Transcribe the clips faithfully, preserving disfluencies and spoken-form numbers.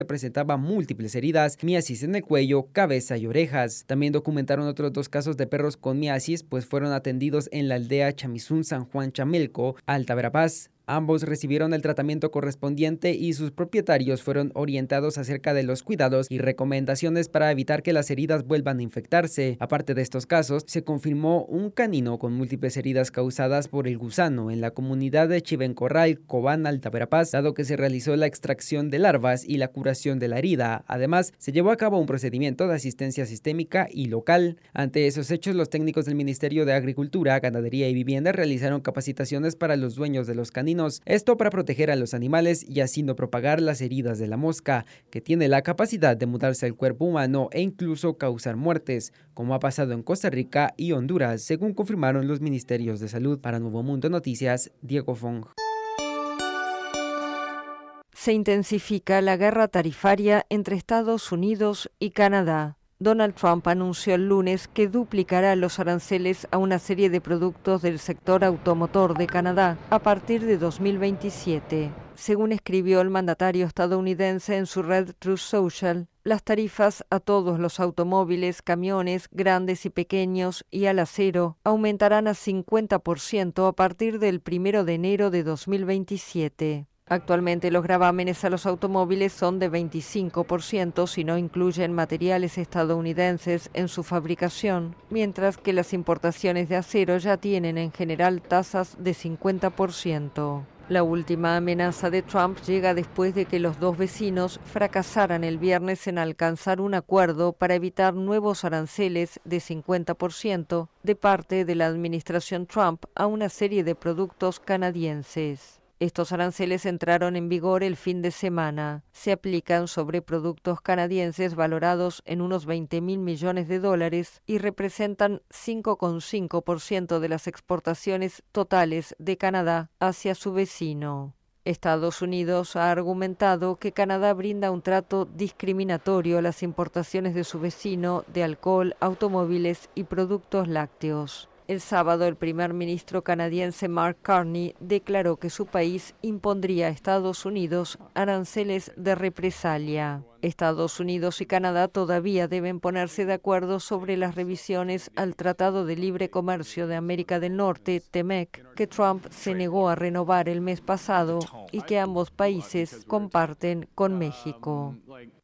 presentaba múltiples heridas, miasis en el cuello, cabeza y orejas. También documentaron otros dos casos de perros con miasis, pues fueron atendidos en la aldea Chamizún San Juan Chamelco, Alta Verapaz. Ambos recibieron el tratamiento correspondiente y sus propietarios fueron orientados acerca de los cuidados y recomendaciones para evitar que las heridas vuelvan a infectarse. Aparte de estos casos, se confirmó un canino con múltiples heridas causadas por el gusano en la comunidad de Chivencorral, Cobán, Alta Verapaz, dado que se realizó la extracción de larvas y la curación de la herida. Además, se llevó a cabo un procedimiento de asistencia sistémica y local. Ante esos hechos, los técnicos del Ministerio de Agricultura, Ganadería y Vivienda realizaron capacitaciones para los dueños de los caninos. Esto para proteger a los animales y así no propagar las heridas de la mosca, que tiene la capacidad de mudarse al cuerpo humano e incluso causar muertes, como ha pasado en Costa Rica y Honduras, según confirmaron los ministerios de salud. Para Nuevo Mundo Noticias, Diego Fong. Se intensifica la guerra tarifaria entre Estados Unidos y Canadá. Donald Trump anunció el lunes que duplicará los aranceles a una serie de productos del sector automotor de Canadá a partir de dos mil veintisiete. Según escribió el mandatario estadounidense en su red Truth Social, las tarifas a todos los automóviles, camiones, grandes y pequeños y al acero aumentarán a cincuenta por ciento a partir del primero de enero de dos mil veintisiete. Actualmente los gravámenes a los automóviles son de veinticinco por ciento si no incluyen materiales estadounidenses en su fabricación, mientras que las importaciones de acero ya tienen en general tasas de cincuenta por ciento. La última amenaza de Trump llega después de que los dos vecinos fracasaran el viernes en alcanzar un acuerdo para evitar nuevos aranceles de cincuenta por ciento de parte de la administración Trump a una serie de productos canadienses. Estos aranceles entraron en vigor el fin de semana. Se aplican sobre productos canadienses valorados en unos veinte mil millones de dólares y representan cinco coma cinco por ciento de las exportaciones totales de Canadá hacia su vecino. Estados Unidos ha argumentado que Canadá brinda un trato discriminatorio a las importaciones de su vecino de alcohol, automóviles y productos lácteos. El sábado, el primer ministro canadiense Mark Carney declaró que su país impondría a Estados Unidos aranceles de represalia. Estados Unidos y Canadá todavía deben ponerse de acuerdo sobre las revisiones al Tratado de Libre Comercio de América del Norte, T M E C, que Trump se negó a renovar el mes pasado y que ambos países comparten con México.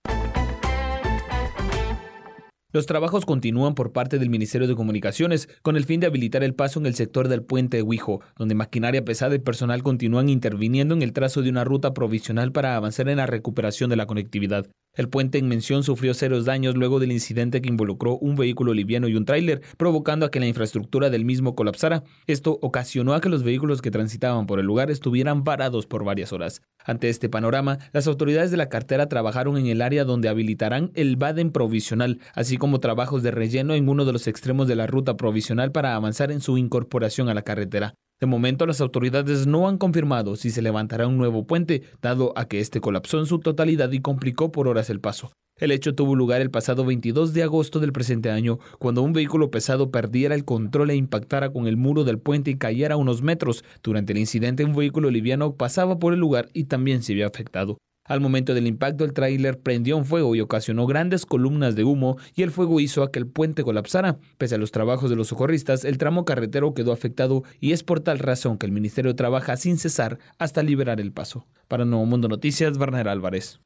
Los trabajos continúan por parte del Ministerio de Comunicaciones con el fin de habilitar el paso en el sector del puente de Huijo, donde maquinaria pesada y personal continúan interviniendo en el trazo de una ruta provisional para avanzar en la recuperación de la conectividad. El puente en mención sufrió serios daños luego del incidente que involucró un vehículo liviano y un tráiler, provocando a que la infraestructura del mismo colapsara. Esto ocasionó a que los vehículos que transitaban por el lugar estuvieran varados por varias horas. Ante este panorama, las autoridades de la cartera trabajaron en el área donde habilitarán el VADEN provisional, así como trabajos de relleno en uno de los extremos de la ruta provisional para avanzar en su incorporación a la carretera. De momento, las autoridades no han confirmado si se levantará un nuevo puente, dado a que este colapsó en su totalidad y complicó por horas el paso. El hecho tuvo lugar el pasado veintidós de agosto del presente año, cuando un vehículo pesado perdiera el control e impactara con el muro del puente y cayera a unos metros. Durante el incidente, un vehículo liviano pasaba por el lugar y también se vio afectado. Al momento del impacto, el tráiler prendió en fuego y ocasionó grandes columnas de humo, y el fuego hizo a que el puente colapsara. Pese a los trabajos de los socorristas, el tramo carretero quedó afectado y es por tal razón que el ministerio trabaja sin cesar hasta liberar el paso. Para Nuevo Mundo Noticias, Werner Álvarez.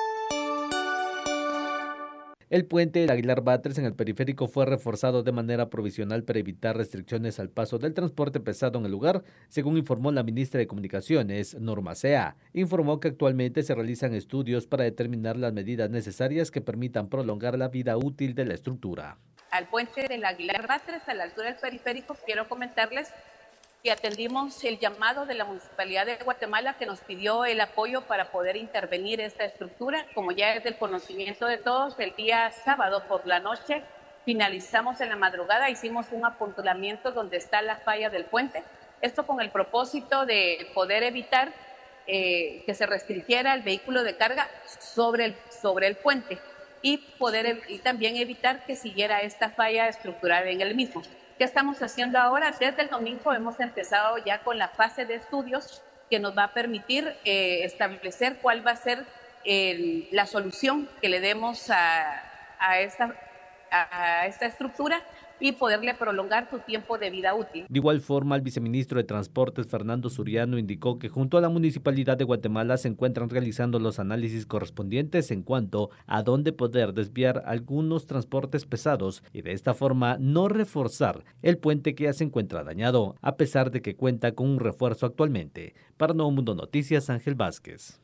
El puente del Aguilar Batres en el periférico fue reforzado de manera provisional para evitar restricciones al paso del transporte pesado en el lugar, según informó la ministra de Comunicaciones, Norma Sea. Informó que actualmente se realizan estudios para determinar las medidas necesarias que permitan prolongar la vida útil de la estructura. Al puente del Aguilar Batres, a la altura del periférico, quiero comentarles que atendimos el llamado de la Municipalidad de Guatemala, que nos pidió el apoyo para poder intervenir esta estructura. Como ya es del conocimiento de todos, el día sábado por la noche finalizamos en la madrugada, hicimos un apuntamiento donde está la falla del puente. Esto con el propósito de poder evitar eh, que se restringiera el vehículo de carga sobre el, sobre el puente y, poder, y también evitar que siguiera esta falla estructural en el mismo. ¿Qué estamos haciendo ahora? Desde el domingo hemos empezado ya con la fase de estudios que nos va a permitir eh, establecer cuál va a ser el, la solución que le demos a, a, esta, a, a esta estructura y poderle prolongar su tiempo de vida útil. De igual forma, el viceministro de Transportes, Fernando Suriano, indicó que junto a la Municipalidad de Guatemala se encuentran realizando los análisis correspondientes en cuanto a dónde poder desviar algunos transportes pesados y de esta forma no reforzar el puente que ya se encuentra dañado, a pesar de que cuenta con un refuerzo actualmente. Para Nuevo Mundo Noticias, Ángel Vázquez.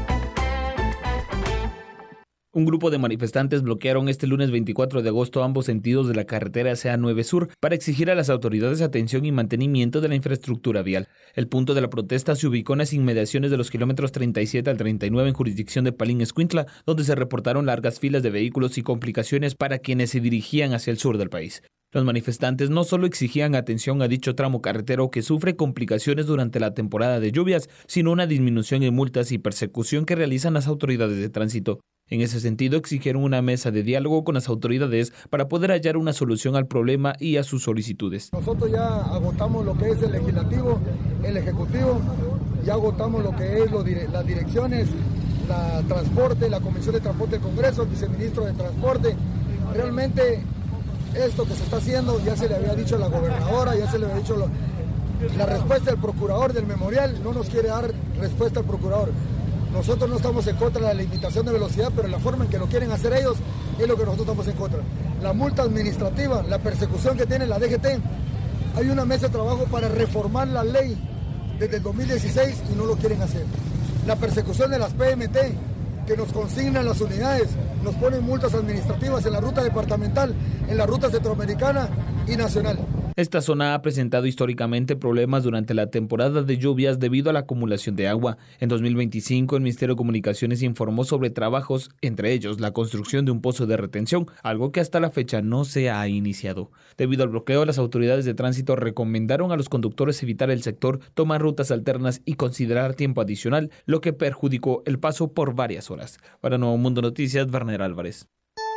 Un grupo de manifestantes bloquearon este lunes veinticuatro de agosto ambos sentidos de la carretera C A nueve Sur para exigir a las autoridades atención y mantenimiento de la infraestructura vial. El punto de la protesta se ubicó en las inmediaciones de los kilómetros treinta y siete al treinta y nueve en jurisdicción de Palín Escuintla, donde se reportaron largas filas de vehículos y complicaciones para quienes se dirigían hacia el sur del país. Los manifestantes no solo exigían atención a dicho tramo carretero que sufre complicaciones durante la temporada de lluvias, sino una disminución en multas y persecución que realizan las autoridades de tránsito. En ese sentido, exigieron una mesa de diálogo con las autoridades para poder hallar una solución al problema y a sus solicitudes. Nosotros ya agotamos lo que es el legislativo, el ejecutivo, ya agotamos lo que es lo dire- las direcciones, la transporte, la Comisión de Transporte del Congreso, el viceministro de Transporte. Realmente esto que se está haciendo ya se le había dicho a la gobernadora, ya se le había dicho lo, la respuesta del procurador del memorial, no nos quiere dar respuesta al procurador. Nosotros no estamos en contra de la limitación de velocidad, pero la forma en que lo quieren hacer ellos es lo que nosotros estamos en contra. La multa administrativa, la persecución que tiene la D G T, hay una mesa de trabajo para reformar la ley desde el dos mil dieciséis y no lo quieren hacer. La persecución de las P M T, que nos consignan las unidades, nos ponen multas administrativas en la ruta departamental, en la ruta centroamericana y nacional. Esta zona ha presentado históricamente problemas durante la temporada de lluvias debido a la acumulación de agua. En dos mil veinticinco, el Ministerio de Comunicaciones informó sobre trabajos, entre ellos la construcción de un pozo de retención, algo que hasta la fecha no se ha iniciado. Debido al bloqueo, las autoridades de tránsito recomendaron a los conductores evitar el sector, tomar rutas alternas y considerar tiempo adicional, lo que perjudicó el paso por varias horas. Para Nuevo Mundo Noticias, Werner Álvarez.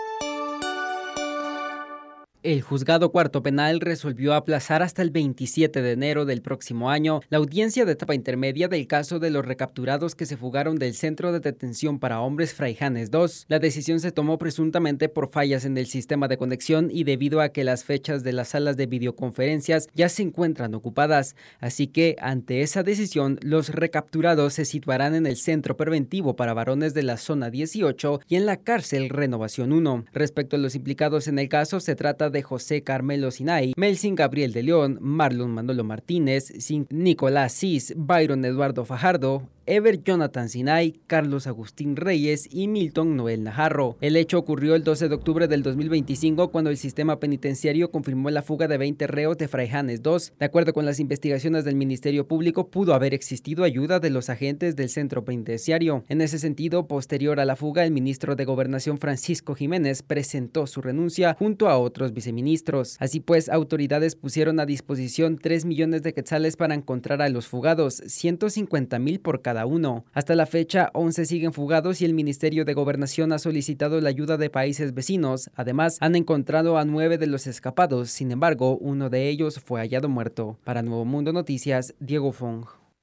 El Juzgado Cuarto Penal resolvió aplazar hasta el veintisiete de enero del próximo año la audiencia de etapa intermedia del caso de los recapturados que se fugaron del Centro de Detención para Hombres Fraijanes dos. La decisión se tomó presuntamente por fallas en el sistema de conexión y debido a que las fechas de las salas de videoconferencias ya se encuentran ocupadas. Así que, ante esa decisión, los recapturados se situarán en el Centro Preventivo para Varones de la Zona dieciocho y en la Cárcel Renovación uno. Respecto a los implicados en el caso, se trata de José Carmelo Sinay, Melsin Gabriel de León, Marlon Manolo Martínez, Nicolás Cis, Byron Eduardo Fajardo, Ever Jonathan Sinay, Carlos Agustín Reyes y Milton Noel Najarro. El hecho ocurrió el doce de octubre del dos mil veinticinco cuando el sistema penitenciario confirmó la fuga de veinte reos de Fraijanes dos. De acuerdo con las investigaciones del Ministerio Público, pudo haber existido ayuda de los agentes del centro penitenciario. En ese sentido, posterior a la fuga, el ministro de Gobernación Francisco Jiménez presentó su renuncia junto a otros viceministros. Así pues, autoridades pusieron a disposición tres millones de quetzales para encontrar a los fugados, ciento cincuenta mil por cada uno. Hasta la fecha, once siguen fugados y el Ministerio de Gobernación ha solicitado la ayuda de países vecinos. Además, han encontrado a nueve de los escapados. Sin embargo, uno de ellos fue hallado muerto. Para Nuevo Mundo Noticias, Diego Fong.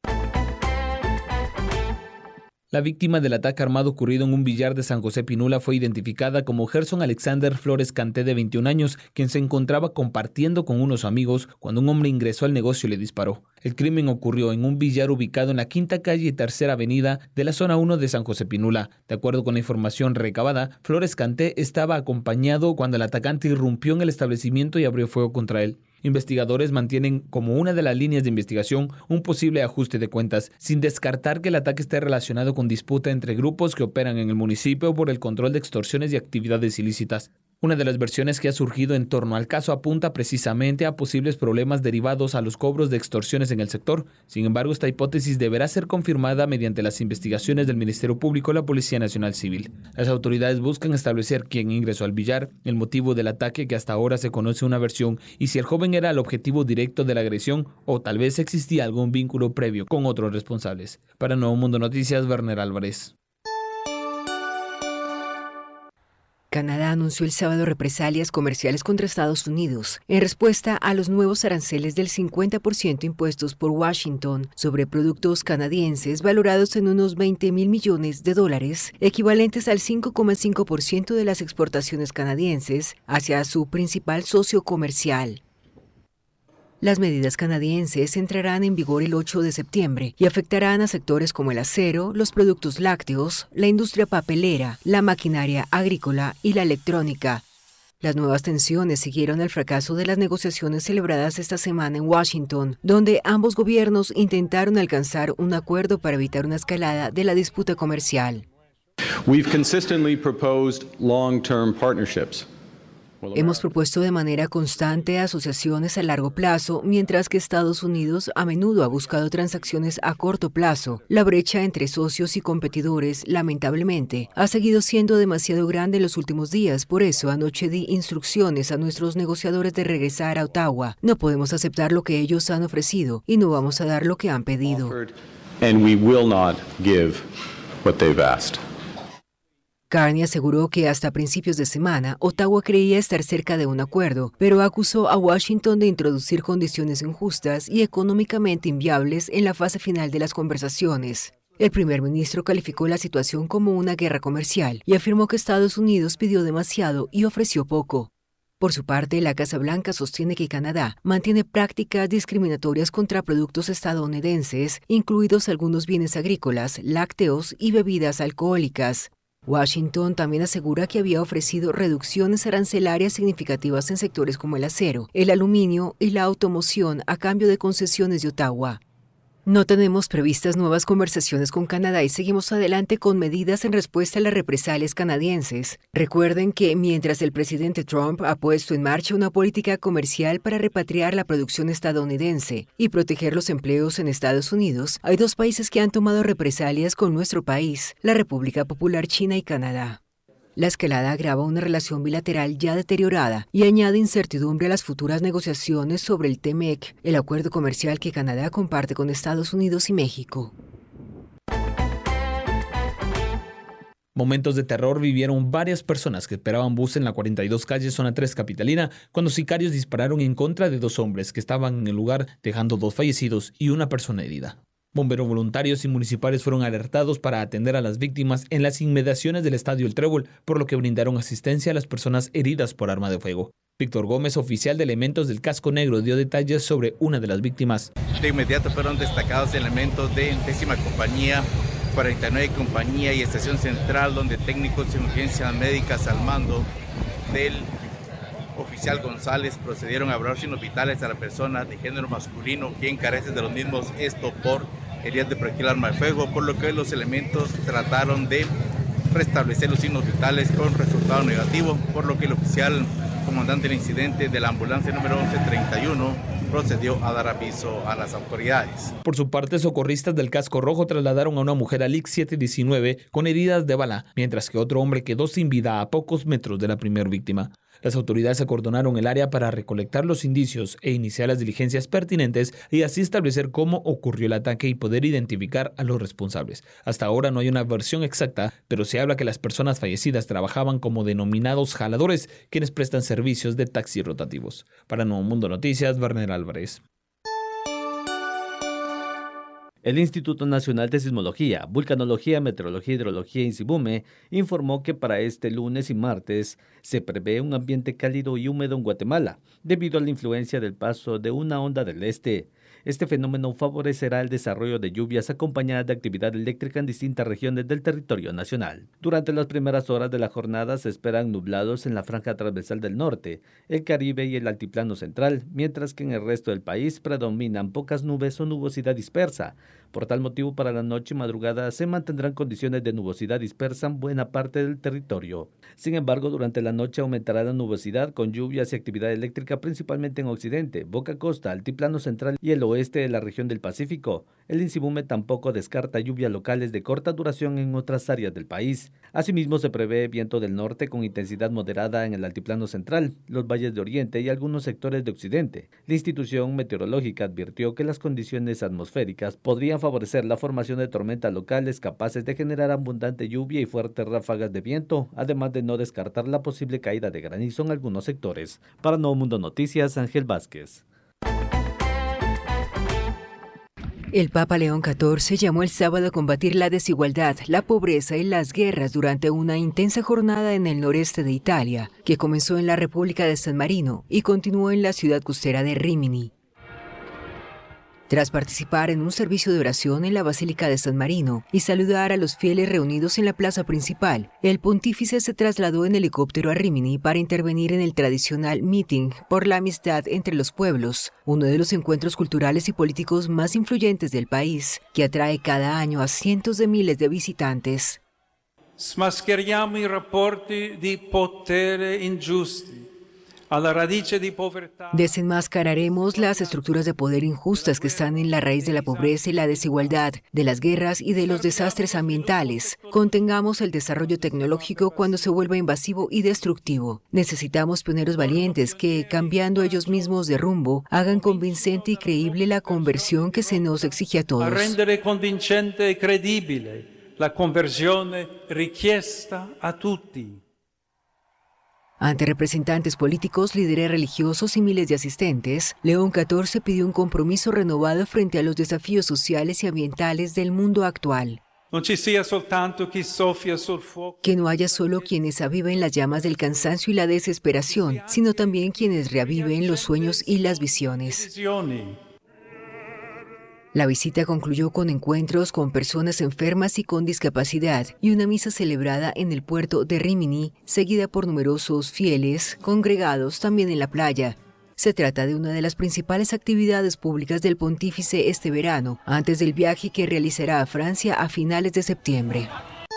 La víctima del ataque armado ocurrido en un billar de San José Pinula fue identificada como Gerson Alexander Flores Canté, de veintiún años, quien se encontraba compartiendo con unos amigos cuando un hombre ingresó al negocio y le disparó. El crimen ocurrió en un billar ubicado en la Quinta Calle y Tercera Avenida de la Zona uno de San José Pinula. De acuerdo con la información recabada, Flores Canté estaba acompañado cuando el atacante irrumpió en el establecimiento y abrió fuego contra él. Investigadores mantienen como una de las líneas de investigación un posible ajuste de cuentas, sin descartar que el ataque esté relacionado con disputa entre grupos que operan en el municipio por el control de extorsiones y actividades ilícitas. Una de las versiones que ha surgido en torno al caso apunta precisamente a posibles problemas derivados a los cobros de extorsiones en el sector. Sin embargo, esta hipótesis deberá ser confirmada mediante las investigaciones del Ministerio Público y la Policía Nacional Civil. Las autoridades buscan establecer quién ingresó al billar, el motivo del ataque, que hasta ahora se conoce una versión, y si el joven era el objetivo directo de la agresión o tal vez existía algún vínculo previo con otros responsables. Para Nuevo Mundo Noticias, Werner Álvarez. Canadá anunció el sábado represalias comerciales contra Estados Unidos en respuesta a los nuevos aranceles del cincuenta por ciento impuestos por Washington sobre productos canadienses valorados en unos veinte mil millones de dólares, equivalentes al cinco coma cinco por ciento de las exportaciones canadienses hacia su principal socio comercial. Las medidas canadienses entrarán en vigor el ocho de septiembre y afectarán a sectores como el acero, los productos lácteos, la industria papelera, la maquinaria agrícola y la electrónica. Las nuevas tensiones siguieron el fracaso de las negociaciones celebradas esta semana en Washington, donde ambos gobiernos intentaron alcanzar un acuerdo para evitar una escalada de la disputa comercial. We've consistently proposed long-term partnerships. Hemos propuesto de manera constante asociaciones a largo plazo, mientras que Estados Unidos a menudo ha buscado transacciones a corto plazo. La brecha entre socios y competidores, lamentablemente, ha seguido siendo demasiado grande en los últimos días. Por eso, anoche di instrucciones a nuestros negociadores de regresar a Ottawa. No podemos aceptar lo que ellos han ofrecido y no vamos a dar lo que han pedido. And we will not give what they've asked. Carney aseguró que hasta principios de semana Ottawa creía estar cerca de un acuerdo, pero acusó a Washington de introducir condiciones injustas y económicamente inviables en la fase final de las conversaciones. El primer ministro calificó la situación como una guerra comercial y afirmó que Estados Unidos pidió demasiado y ofreció poco. Por su parte, la Casa Blanca sostiene que Canadá mantiene prácticas discriminatorias contra productos estadounidenses, incluidos algunos bienes agrícolas, lácteos y bebidas alcohólicas. Washington también asegura que había ofrecido reducciones arancelarias significativas en sectores como el acero, el aluminio y la automoción a cambio de concesiones de Ottawa. No tenemos previstas nuevas conversaciones con Canadá y seguimos adelante con medidas en respuesta a las represalias canadienses. Recuerden que mientras el presidente Trump ha puesto en marcha una política comercial para repatriar la producción estadounidense y proteger los empleos en Estados Unidos, hay dos países que han tomado represalias con nuestro país, la República Popular China y Canadá. La escalada agrava una relación bilateral ya deteriorada y añade incertidumbre a las futuras negociaciones sobre el T M E C, el acuerdo comercial que Canadá comparte con Estados Unidos y México. Momentos de terror vivieron varias personas que esperaban bus en la cuarenta y dos calle zona tres capitalina cuando sicarios dispararon en contra de dos hombres que estaban en el lugar, dejando dos fallecidos y una persona herida. Bomberos voluntarios y municipales fueron alertados para atender a las víctimas en las inmediaciones del Estadio El Trébol, por lo que brindaron asistencia a las personas heridas por arma de fuego. Víctor Gómez, oficial de elementos del Casco Negro, dio detalles sobre una de las víctimas. De inmediato fueron destacados elementos de décima compañía, cuarenta y nueve compañía y estación central, donde técnicos de urgencias médicas al mando del oficial González procedieron a evaluar signos vitales a la persona de género masculino, quien carece de los mismos, esto por heridas de proyectil arma de fuego, por lo que los elementos trataron de restablecer los signos vitales con resultado negativo, por lo que el oficial comandante del incidente de la ambulancia número once treinta y uno procedió a dar aviso a las autoridades. Por su parte, socorristas del Casco Rojo trasladaron a una mujer al I C siete diecinueve con heridas de bala, mientras que otro hombre quedó sin vida a pocos metros de la primera víctima. Las autoridades acordonaron el área para recolectar los indicios e iniciar las diligencias pertinentes y así establecer cómo ocurrió el ataque y poder identificar a los responsables. Hasta ahora no hay una versión exacta, pero se habla que las personas fallecidas trabajaban como denominados jaladores, quienes prestan servicios de taxis rotativos. Para Nuevo Mundo Noticias, Werner Álvarez. El Instituto Nacional de Sismología, Vulcanología, Meteorología, Hidrología y Insibume informó que para este lunes y martes se prevé un ambiente cálido y húmedo en Guatemala, debido a la influencia del paso de una onda del este. Este fenómeno favorecerá el desarrollo de lluvias acompañadas de actividad eléctrica en distintas regiones del territorio nacional. Durante las primeras horas de la jornada se esperan nublados en la franja transversal del norte, el Caribe y el altiplano central, mientras que en el resto del país predominan pocas nubes o nubosidad dispersa. Por tal motivo, para la noche y madrugada se mantendrán condiciones de nubosidad dispersa en buena parte del territorio. Sin embargo, durante la noche aumentará la nubosidad con lluvias y actividad eléctrica principalmente en occidente, Boca Costa, altiplano central y el oeste oeste de la región del Pacífico. El INSIBUME tampoco descarta lluvias locales de corta duración en otras áreas del país. Asimismo, se prevé viento del norte con intensidad moderada en el altiplano central, los valles de oriente y algunos sectores de occidente. La institución meteorológica advirtió que las condiciones atmosféricas podrían favorecer la formación de tormentas locales capaces de generar abundante lluvia y fuertes ráfagas de viento, además de no descartar la posible caída de granizo en algunos sectores. Para Nuevo Mundo Noticias, Ángel Vázquez. El Papa León catorce llamó el sábado a combatir la desigualdad, la pobreza y las guerras durante una intensa jornada en el noreste de Italia, que comenzó en la República de San Marino y continuó en la ciudad costera de Rímini. Tras participar en un servicio de oración en la Basílica de San Marino y saludar a los fieles reunidos en la plaza principal, el pontífice se trasladó en helicóptero a Rímini para intervenir en el tradicional meeting por la amistad entre los pueblos, uno de los encuentros culturales y políticos más influyentes del país, que atrae cada año a cientos de miles de visitantes. Smascheriamo i rapporti di potere ingiusti. Desenmascararemos las estructuras de poder injustas que están en la raíz de la pobreza y la desigualdad, de las guerras y de los desastres ambientales. Contengamos el desarrollo tecnológico cuando se vuelva invasivo y destructivo. Necesitamos pioneros valientes que, cambiando ellos mismos de rumbo, hagan convincente y creíble la conversión que se nos exige a todos. A rendere convincente e credibile la conversione richiesta a tutti. Ante representantes políticos, líderes religiosos y miles de asistentes, León catorce pidió un compromiso renovado frente a los desafíos sociales y ambientales del mundo actual. Que no haya solo quienes aviven las llamas del cansancio y la desesperación, sino también quienes reaviven los sueños y las visiones. La visita concluyó con encuentros con personas enfermas y con discapacidad y una misa celebrada en el puerto de Rímini, seguida por numerosos fieles congregados también en la playa. Se trata de una de las principales actividades públicas del pontífice este verano, antes del viaje que realizará a Francia a finales de septiembre.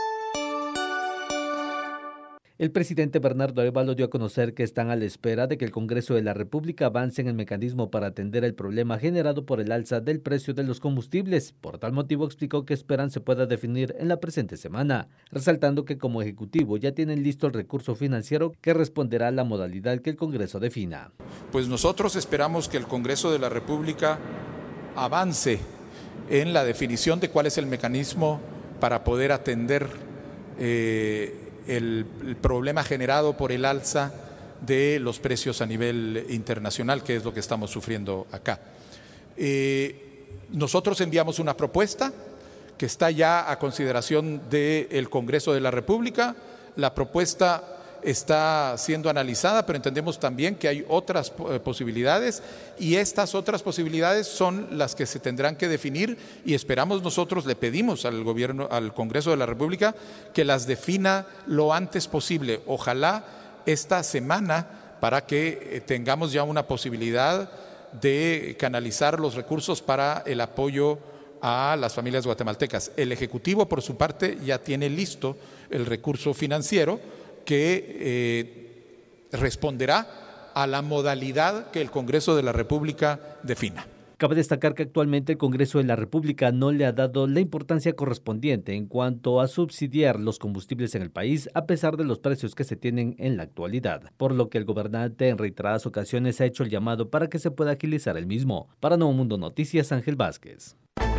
El presidente Bernardo Arévalo dio a conocer que están a la espera de que el Congreso de la República avance en el mecanismo para atender el problema generado por el alza del precio de los combustibles. Por tal motivo explicó que esperan se pueda definir en la presente semana, resaltando que como Ejecutivo ya tienen listo el recurso financiero que responderá a la modalidad que el Congreso defina. Pues nosotros esperamos que el Congreso de la República avance en la definición de cuál es el mecanismo para poder atender eh, El, el problema generado por el alza de los precios a nivel internacional, que es lo que estamos sufriendo acá. Eh, nosotros enviamos una propuesta que está ya a consideración del Congreso de la República. La propuesta está siendo analizada, pero entendemos también que hay otras posibilidades y estas otras posibilidades son las que se tendrán que definir y esperamos nosotros, le pedimos al gobierno, al Congreso de la República que las defina lo antes posible, ojalá esta semana, para que tengamos ya una posibilidad de canalizar los recursos para el apoyo a las familias guatemaltecas. El Ejecutivo, por su parte, ya tiene listo el recurso financiero que eh, responderá a la modalidad que el Congreso de la República defina. Cabe destacar que actualmente el Congreso de la República no le ha dado la importancia correspondiente en cuanto a subsidiar los combustibles en el país, a pesar de los precios que se tienen en la actualidad, por lo que el gobernante en reiteradas ocasiones ha hecho el llamado para que se pueda agilizar el mismo. Para Nuevo Mundo Noticias, Ángel Vázquez.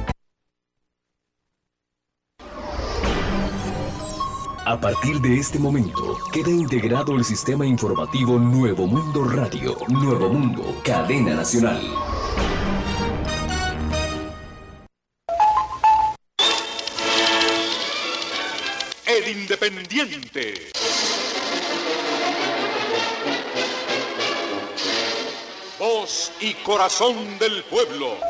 A partir de este momento, queda integrado el sistema informativo Nuevo Mundo Radio, Nuevo Mundo, cadena nacional. El Independiente. Voz y corazón del pueblo.